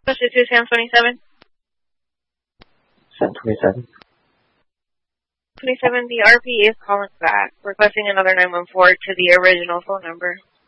Posted to Sam 27. Sam 27. 27, the RP is calling back, requesting another 914 to the original phone number.